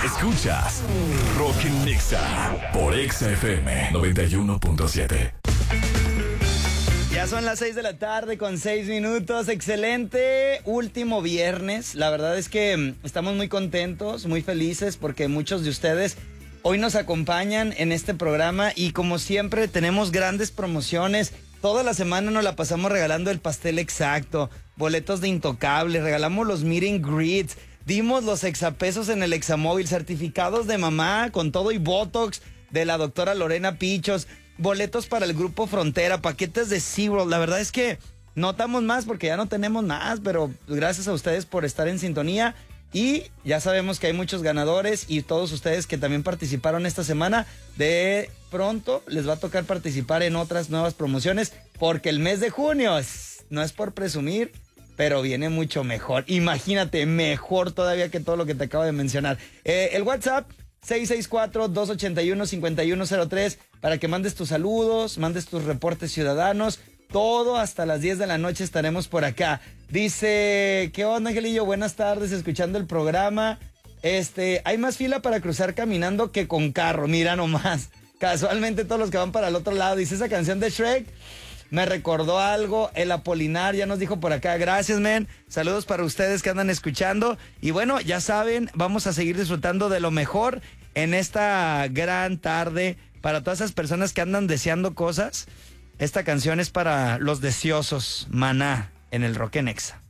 Escuchas Rock en Nexa por Exa FM 91.7. Ya son las 6 de la tarde con 6 minutos. Excelente último viernes. La verdad es que estamos muy contentos, muy felices porque muchos de ustedes hoy nos acompañan en este programa y como siempre tenemos grandes promociones. Toda la semana nos la pasamos regalando el pastel exacto, boletos de Intocable, regalamos los meet and greets, dimos los exapesos en el examóvil, certificados de mamá con todo y botox de la doctora Lorena Pichos, boletos para el Grupo Frontera, paquetes de SeaWorld. La verdad es que no estamos más porque ya no tenemos más, pero gracias a ustedes por estar en sintonía. Y ya sabemos que hay muchos ganadores y todos ustedes que también participaron esta semana, de pronto les va a tocar participar en otras nuevas promociones porque el mes de junio no es por presumir, pero viene mucho mejor. Imagínate, mejor todavía que todo lo que te acabo de mencionar. El WhatsApp 664-281-5103 para que mandes tus saludos, mandes tus reportes ciudadanos. Todo hasta las 10 de la noche estaremos por acá. Dice, ¿qué onda, Angelillo? Buenas tardes, escuchando el programa. Hay más fila para cruzar caminando que con carro. Mira nomás. Casualmente todos los que van para el otro lado. Dice, esa canción de Shrek me recordó algo. El Apolinar ya nos dijo por acá. Gracias, men. Saludos para ustedes que andan escuchando. Y bueno, ya saben, vamos a seguir disfrutando de lo mejor en esta gran tarde. Para todas esas personas que andan deseando cosas, esta canción es para los deseosos. Maná en el Rock en Exa.